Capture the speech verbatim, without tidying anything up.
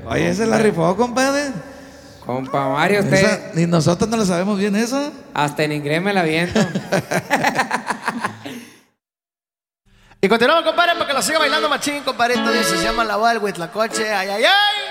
Oye, esa la rifó, compadre. Compa Mario, usted. Esa, ni nosotros no lo sabemos bien eso. Hasta en inglés me la aviento. Y continuamos, compadre, para que lo siga bailando machín, compadre. Esto se llama La Boda del Huitlacoche. Ay, ay, ay.